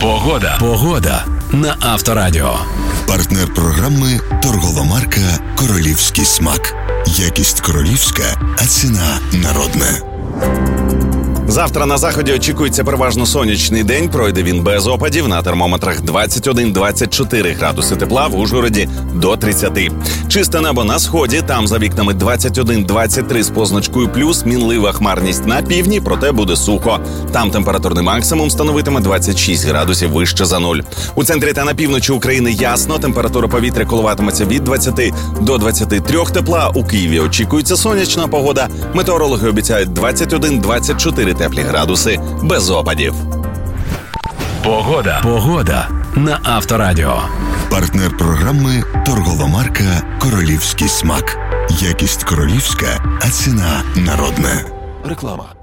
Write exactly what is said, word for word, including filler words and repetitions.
Погода. Погода на Авторадіо. Партнер програми торгова марка «Королівський смак». Якість королівська, а ціна народна. Завтра на заході очікується переважно сонячний день. Пройде він без опадів. На термометрах двадцять один - двадцять чотири градуси тепла, в Ужгороді до тридцяти. Чисте небо на сході, там за вікнами двадцять один - двадцять три з позначкою плюс, мінлива хмарність на півдні, проте буде сухо. Там температурний максимум становитиме двадцять шість градусів вище за нуль. У центрі та на півночі України ясно, температура повітря коливатиметься від двадцяти до двадцяти трьох тепла. У Києві очікується сонячна погода. Метеорологи обіцяють двадцять один - двадцять чотири теплі градуси без опадів. Погода. Погода на Авторадіо. Партнер програми торгова марка «Королівський смак». Якість королівська, а ціна народна. Реклама.